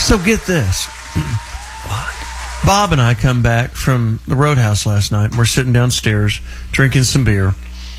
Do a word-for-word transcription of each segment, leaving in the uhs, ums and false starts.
So get this. What? Bob and I come back from the Roadhouse last night, and we're sitting downstairs drinking some beer,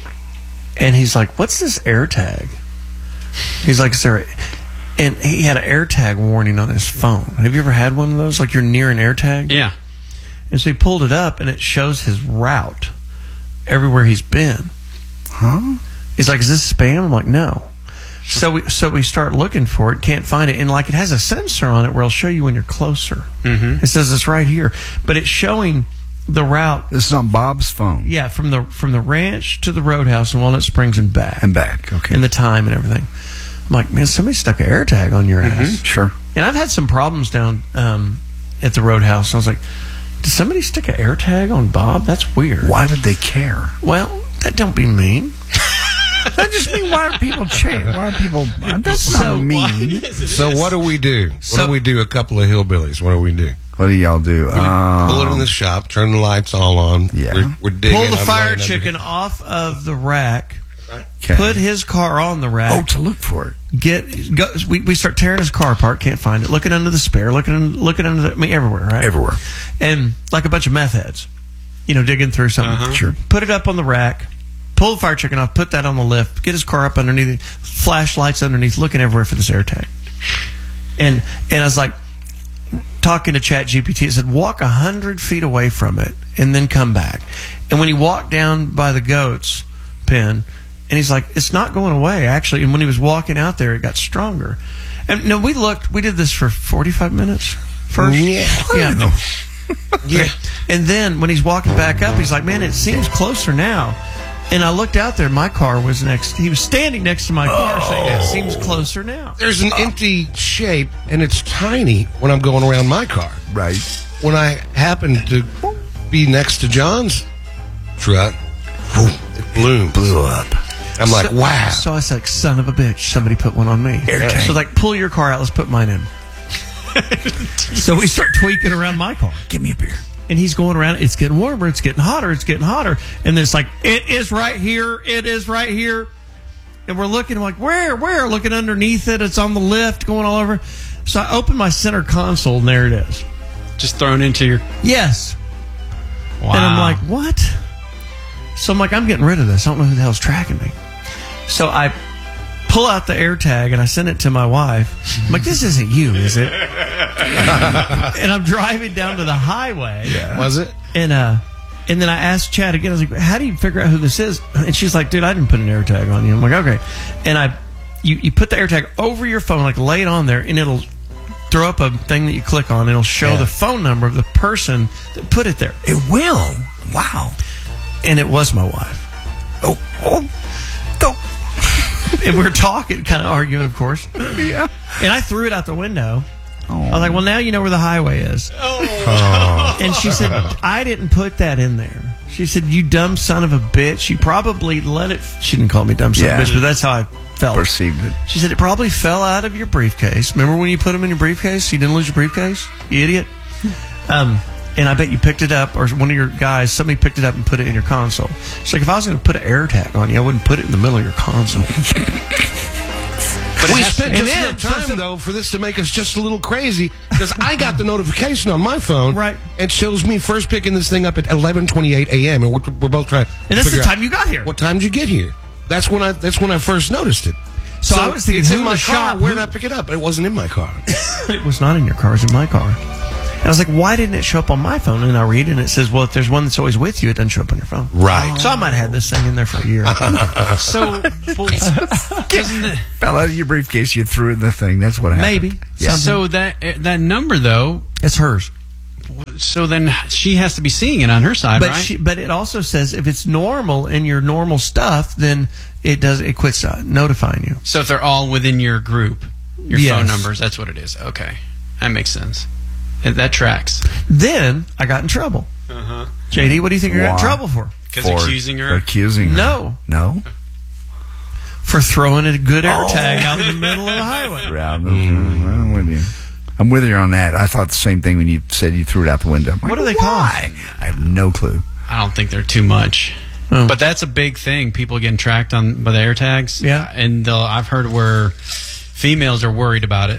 and he's like, what's this AirTag? He's like, sir, and he had an AirTag warning on his phone. Have you ever had one of those? Like you're near an AirTag? Yeah. And so he pulled it up, and it shows his route everywhere he's been. Huh? He's like, is this spam? I'm like, no. So we so we start looking for it, can't find it, and like it has a sensor on it where it'll show you when you're closer. Mm-hmm. It says it's right here, but it's showing the route. This is on Bob's phone. Yeah, from the from the ranch to the Roadhouse in Walnut Springs and back. And back, okay. And the time and everything. I'm like, man, somebody stuck an AirTag on your ass. Mm-hmm. Sure. And I've had some problems down um, at the Roadhouse. I was like, did somebody stick an AirTag on Bob? That's weird. Why would they care? Well, that don't be mean. That just mean why are people change? Why are people? That's So not mean. So what do we do? What So- do we do? A couple of hillbillies. What do we do? What do y'all do? We Um, pull it in the shop, turn the lights all on. Yeah. We're, we're digging. Pull the I'm fire laying under chicken it. off of the rack. okay. Put his car on the rack. Oh, to look for it. Get go, we we start tearing his car apart. Can't find it. Looking under the spare. Looking looking under the, I mean everywhere. Right. Everywhere. And like a bunch of meth heads, you know, digging through something. Uh-huh. Sure. Put it up on the rack. Pull the fire chicken off. Put that on the lift. Get his car up underneath it. Flashlights underneath. Looking everywhere for this AirTag. And and I was like talking to Chat G P T. It said walk a hundred feet away from it and then come back. And when he walked down by the goats pen, and he's like, it's not going away actually. And when he was walking out there, it got stronger. And no, we looked. We did this for forty-five minutes first. Yeah. Yeah. Yeah. And then when he's walking back up, he's like, man, it seems closer now. And I looked out there, and my car was next. He was standing next to my car saying, it seems closer now. There's an empty shape, and it's tiny when I'm going around my car. Right. When I happen to be next to John's truck, boom, it bloomed. Blew up. I'm like, So- wow. So I was like, son of a bitch, somebody put one on me. AirTag. So like, pull your car out, let's put mine in. So we start tweaking around my car. Give me a beer. And he's going around, it's getting warmer, it's getting hotter, it's getting hotter. And then it's like, it is right here, it is right here. And we're looking, I'm like, where, where? Looking underneath it, it's on the lift, going all over. So I open my center console, and there it is. Just thrown into your... Yes. Wow. And I'm like, what? So I'm like, I'm getting rid of this. I don't know who the hell's tracking me. So I pull out the AirTag and I send it to my wife. I'm like, this isn't you, is it? And I'm driving down to the highway. Yeah. Was it? And uh, and then I asked Chad again. I was like, how do you figure out who this is? And she's like, dude, I didn't put an AirTag on you. I'm like, okay. And I, you, you put the AirTag over your phone, like lay it on there, and it'll throw up a thing that you click on. And it'll show Yeah. the phone number of the person that put it there. It will. Wow. And it was my wife. Oh. Oh. Oh. And we were talking, kind of arguing, of course. Yeah. And I threw it out the window. Oh. I was like, well, now you know where the highway is. Oh. And she said, I didn't put that in there. She said, you dumb son of a bitch. You probably let it. She didn't call me dumb son Yeah. of a bitch, but that's how I felt. Perceived it. She said, it probably fell out of your briefcase. Remember when you put them in your briefcase? You didn't lose your briefcase? You idiot. Um, and I bet you picked it up, or one of your guys, somebody picked it up and put it in your console. She's like, if I was going to put an AirTag on you, I wouldn't put it in the middle of your console. But we spent and just then- enough time, though, for this to make us just a little crazy, because I got the notification on my phone. Right. It shows me first picking this thing up at eleven twenty-eight a.m., and we're, we're both trying to And that's the figure out, time you got here. what time did you get here? That's when I That's when I first noticed it. So I was thinking, it's who in my was car. shot? Where Who- did I pick it up? It wasn't in my car. It was not in your car. It was in my car. And I was like, why didn't it show up on my phone? And I read it, and it says, well, if there's one that's always with you, it doesn't show up on your phone. Right. So I might have had this thing in there for a year. So, well, doesn't it, Fell out of your briefcase. You threw it in the thing. That's what happened. Maybe. Yeah. Something. so that that number though, It's hers. so then she has to be seeing it on her side, But right? she, but it also says if it's normal in your normal stuff, then it does it quits uh, notifying you. so if they're all within your group, your Yes. phone numbers, that's what it is. Okay, that makes sense. And that tracks. Then I got in trouble. Uh-huh. J D, what do you think you got in Why? trouble for? Because For accusing her. Accusing her. No. No? For throwing a good AirTag out in the middle of the highway. Yeah, I'm, I'm with you. I'm with you on that. I thought the same thing when you said you threw it out the window. I'm What like, do they why? I have no clue. I don't think they're too much. Oh. But that's a big thing. People getting tracked on by the AirTags. Yeah. And they'll- I've heard where females are worried about it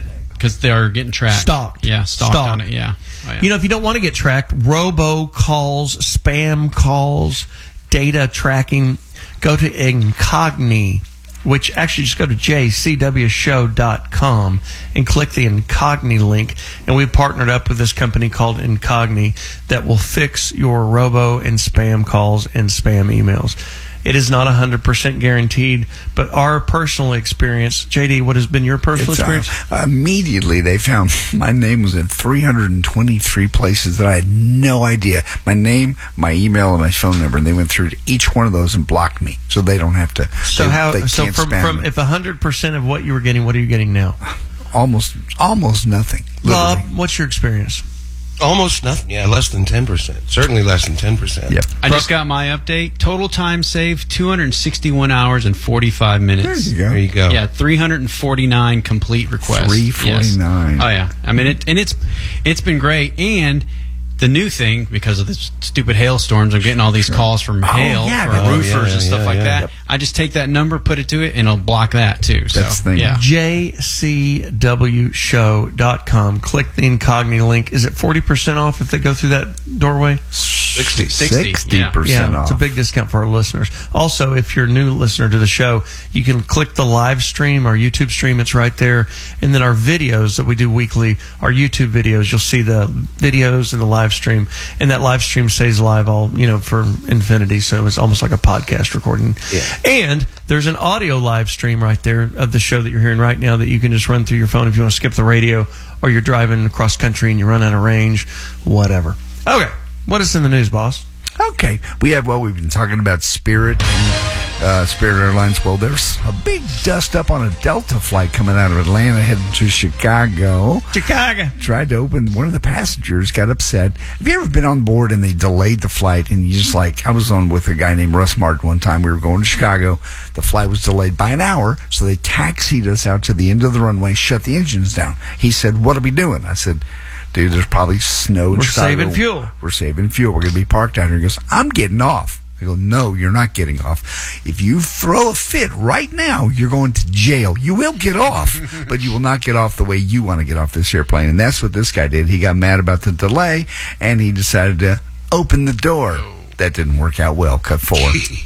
because they're getting tracked. Stalked. Yeah, stalked, Stalked. on it. Yeah. Oh, yeah. You know, if you don't want to get tracked, robo calls, spam calls, data tracking, go to Incogni, which actually just go to j c w show dot com and click the Incogni link. And we partnered up with this company called Incogni that will fix your robo and spam calls and spam emails. It is not one hundred percent guaranteed, but our personal experience, J D, what has been your personal It's, uh, experience? immediately, they found my name was in three hundred twenty-three places that I had no idea. My name, my email, and my phone number, and they went through to each one of those and blocked me, so they don't have to. So they, how? They So can't from spam from me. if one hundred percent of what you were getting, what are you getting now? almost almost nothing. Bob, Literally. what's your experience? Almost nothing. Yeah, less than ten percent. Certainly less than ten percent. Yep. I just got my update. Total time saved two hundred sixty-one hours and forty-five There minutes. you go. There you go. Yeah, three hundred forty-nine complete requests. three forty-nine. Yes. Oh yeah. I mean it, and it's it's been great. And the new thing, because of the stupid hailstorms, I'm getting all these calls from hail yeah, for that- roofers oh, yeah, and stuff yeah, like yeah. that. Yep. I just take that number, put it to it, and it'll block that too. So That's the thing. yeah. j c w show dot com. Click the Incogni link. Is it forty percent off if they go through that doorway? sixty. sixty, yeah. percent Yeah, off. it's a big discount for our listeners. Also, if you're a new listener to the show, you can click the live stream, our YouTube stream. It's right there. And then our videos that we do weekly, our YouTube videos, you'll see the videos and the live stream. And that live stream stays live all, you know, for infinity. So it's almost like a podcast recording. Yeah. And there's an audio live stream right there of the show that you're hearing right now that you can just run through your phone if you want to skip the radio, or you're driving across country and you run out of range, whatever. Okay. What is in the news, boss? Okay, we have, well, we've been talking about Spirit and uh, Spirit Airlines. Well, there's a big dust up on a Delta flight coming out of Atlanta heading to Chicago. Chicago. Tried to open, one of the passengers got upset. Have you ever been on board and they delayed the flight and you just like, I was on with a guy named Russ Martin one time. We were going to Chicago. The flight was delayed by an hour, so they taxied us out to the end of the runway, shut the engines down. He said, "What are we doing?" I said, "Dude, there's probably snow in We're Chicago. saving fuel. We're saving fuel. We're going to be parked out here." He goes, "I'm getting off." I go, "No, you're not getting off. If you throw a fit right now, you're going to jail. You will get off, but you will not get off the way you want to get off this airplane." And that's what this guy did. He got mad about the delay, and he decided to open the door. That didn't work out well. Cut four.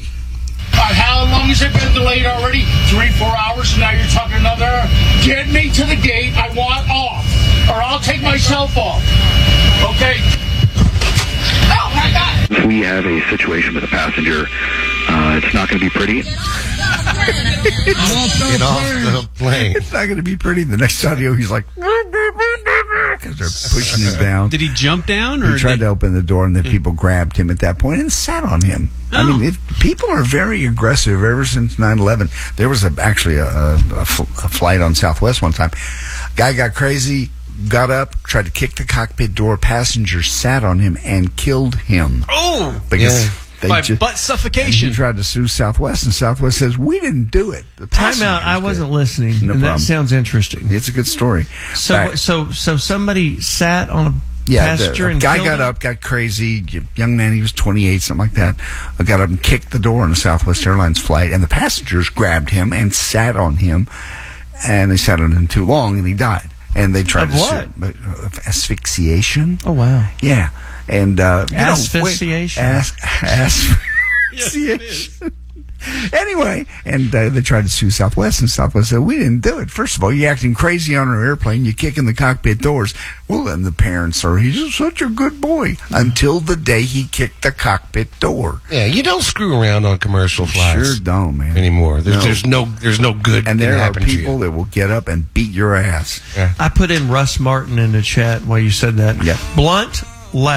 Uh, how long has it been delayed already? Three, four hours, and now you're talking another. Get me to the gate. I want off, or I'll take myself off. Okay? Oh, my God. If we have a situation with a passenger, uh, it's not going to be pretty. Get off the plane. It's not going to be pretty. The next audio, he's like, because they're pushing him down. Did he jump down or He tried did- to open the door, and then people grabbed him at that point and sat on him. I Oh. mean, it, people are very aggressive ever since nine eleven. There was a, actually a, a, a fl- a flight on Southwest one time. Guy got crazy, got up, tried to kick the cockpit door. Passenger sat on him and killed him. Oh, Because Yeah. they by just, butt and suffocation. he tried to sue Southwest, and Southwest says, "We didn't do it." The Time out. passengers I did." wasn't listening. No and that problem. sounds interesting. It's a good story. So, Back- so, so somebody sat on a Yeah, passenger the, and a guy killed got him? up, got crazy. Young man, he was twenty-eight, something like that. Uh, Got up and kicked the door on a Southwest Airlines flight, and the passengers grabbed him and sat on him, and they sat on him too long, and he died. And they tried Of to what? sue but, uh, of asphyxiation. Oh wow! Yeah, and uh, you know, Asphyxiation. wait, as- asphyxiation. Anyway, and uh, they tried to sue Southwest, and Southwest said, "We didn't do it. First of all, you're acting crazy on our airplane. You're kicking the cockpit doors." Well, then the parents are, "He's such a good boy," until the day he kicked the cockpit door. Yeah, you don't screw around on commercial flights Sure don't, man. anymore. There's No. there's no there's no good And can there are happen to you. people that will get up and beat your ass. I put in Russ Martin in the chat while you said that. Yeah. Blunt